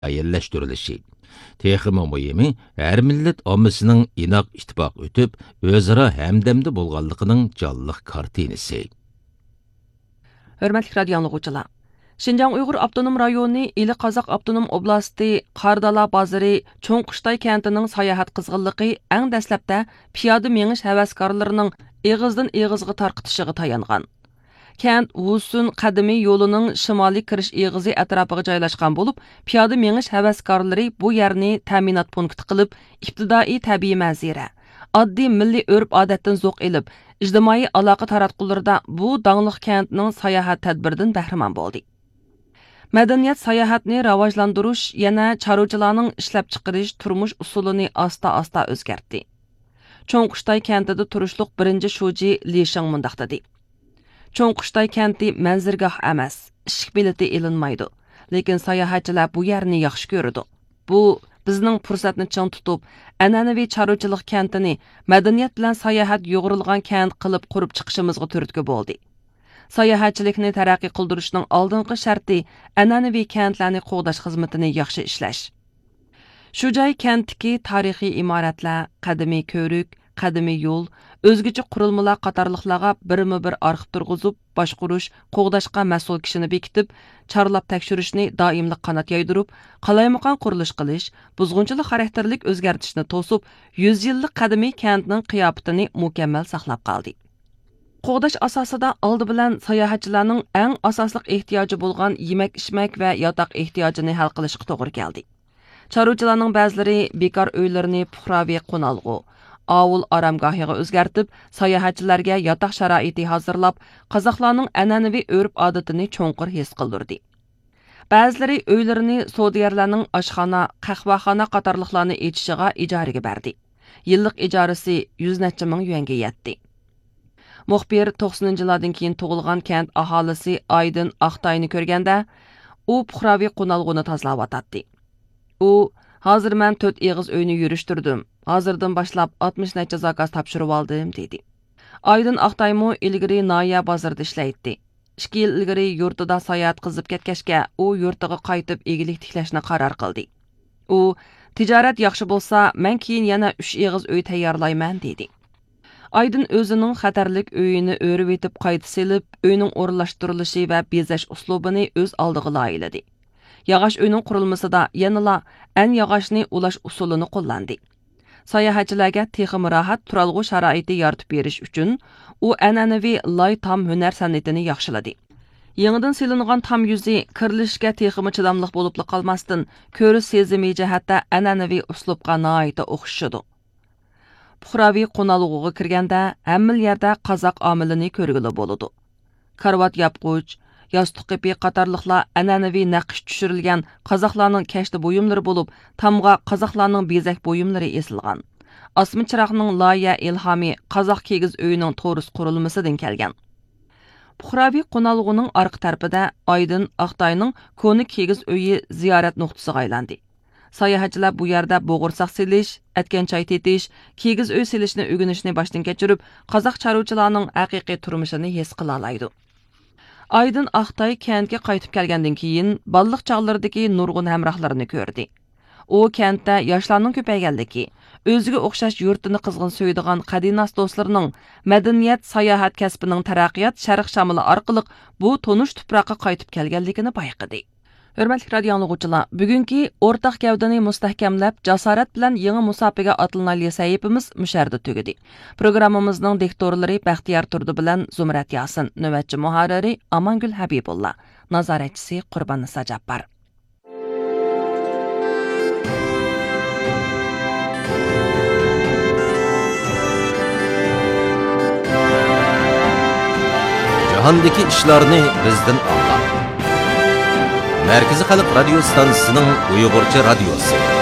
ayellashtirilishi. Texmi muhimi, her millet omisining inoq ittifoq o'tib, o'zaro hamdamda bo'lganligining jonliq kartinasi. Hörmətli radio dinləyicilər. Şinjan Uyğur Avtonom rayonu İli Qazaq Avtonom Oblasti Qardala bazarı Çoңquştay kentinin sayahat qızğınlığı ən dəsləbdə piyoda meniş həvəskarlarının ağızdan ağızğa tarqıtışığı tayanğan. Kent Vusun qadimi yoluning shimoliy kirish eg'izi atrofiga joylashgan bo'lib, piyoda menish havaskorlari bu yerni ta'minot punkti qilib, ibtidoiy tabiiy manzara, oddiy milliy urf-odatdan zo'q elib, ijtimoiy aloqa taratqularida bu danglik kentning sayohat tadbiridan bahramand bo'ldi. Madaniyat sayohatni rivojlantirish yana chorvachilarning ishlab chiqarish turmush usulini asta-asta o'zgartdi. Cho'ngqushtay kentida turishliq birinchi shuji Li Sheng mundaq dedi. Cho'ngqushtay kenti manzirgoh emas, ishik bileti ilinmaydi. Lekin sayohatchilar bu yerni yaxshi ko'radi. Bu bizning fursatni ching tutib, an'anaviy chorvachilik kentini madaniyat bilan sayohat yo'g'rilgan kent qilib qurib chiqishimizga turtki bo'ldi. Sayohatchilikni taraqqiy qildirishning oldingi sharti an'anaviy kentlarni qo'g'dash xizmatini yaxshi ishlash. Shu joy kentdagi tarixiy imoratlar, qadimiy ko'rik, qadimiy yo'l, o'zgacha qurilmalar qatorliqlarga birma-bir arxiv turg'izib, boshqurish, qo'g'dashga mas'ul kishini bekitib, chorlab tekshirishni doimli qanot yoydirib, qalaymaqon qurilish qilish, buzg'unchilik xarakterlik o'zgartishni to'sib, 100 yillik qadimiy kentning qiyofatini mukammal saqlab qoldi. Qo'g'dash asosida oldi bilan sayohatchilarning eng asosli ehtiyoji bo'lgan yemak-ichmak va yotoq ehtiyojini hal qilishga to'g'ri keldi. Chorvachilarning ba'zilari bekor uylarini puhraviy qo'nalg'u Avul aramgohiga o'zgartib, sayohatchilarga yotoq sharoiti hozirlab, qozoqlarning an'anaviy urf-odatini cho'nqur his qildirdi. Ba'zilari uylarini savdogarlarning oshxona, qahvaxona qatorliqlarni echishiga ijaraga berdi. Yillik ijarasi 100 necha ming yuanga yetdi. Muxbir 90-yillardan keyin tug'ilgan kent aholisi Aydin Aqtayni ko'rganda, u puhraviy qo'nalg'uni tozalab U "Hozir men 4 eg'iz uyni yurishtirdim. Hozirdan boshlab 60 necha zakaz topshirib oldim" dedi. Aydin Aqtaymo ilgari Noya bozorda ishlaydi. 2 yil ilgari yurtida sayohat qilib ketgachga, u yurtiga qaytib egilik tiklashni qaror qildi. U "Tijorat yaxshi bo'lsa, men keyin yana 3 eg'iz uy tayyorlayman" dedi. Aydin o'zining xatarlik uyini o'rib etib qayta silib, uyning o'rinlashtirilishi va bezash uslubini o'z oldiga loyiladi. Yağaç uyning qurilmasida yanala an yağaçni ulash usulini qo'llandi. Sayohatchilarga texnik rohat turalg'u sharoiti yaratib berish uchun u an'anaviy loy tom hunar san'atini yaxshiladi. Yangidan silingan tam yuzi kirilishga texnik chidamliq bo'lib qolmasdan, ko'rish sezimi jihatda an'anaviy uslubga noita o'xshashadi. Puhraviy qo'nalg'uga kirganda hamma yerda qozoq omilini ko'rgili bo'ladi. Karvat yapquch, yostiq qipi qatorliqlar an'anaviy naqsh tushirilgan qozoqlarning kashta buyumlari bo'lib, tamga qozoqlarning bezak buyumlari esilgan. Osmin chiroqning loya ilhomi qozoq kigiz uyining to'g'ris qurilmasidan kelgan. Puhraviy qo'nalg'uning orqa tarafida Aydin Aqtayning ko'ni kigiz uyi ziyorat nuqtasiga aylandi. Sayohatchilar bu yerda bo'g'irsoq silish, atgan choy tetish, kigiz uy silishni o'rganishni boshdan kechirib, qozoq chorvachilarning haqiqiy turmushini his qila oladi. Aydin Aqtay kentga qaytib kelgandan keyin balliq chog'laridagi nurg'un hamrohlarini ko'rdi. U kentda yoshlarning ko'payganligi, o'ziga o'xshash yurtini qizg'in so'ydigan qadinas do'stlarining madaniyat sayohat kasbining taraqqiyot sharq shamili orqali bu tonish tuproqqa qaytib kelganligini payqadi. Hörmətli radio dinləyicilər, bugünkü ortaq gavdani mustahkamlab, jasorat bilan yangi musobaqa atılnalı sahifimiz müşərdə tügidi. Programmamızның diktorları Baxtiyar Turdi bilan Zumrat Yasin, növbətçi muharriri Amangül Habibullah, nazoratchisi Qurbon Sajabbar. Jahondagi ishlarni bizdan anla. Merkezi Xalq Radio Stansiyasining Uyg'urcha radiosi.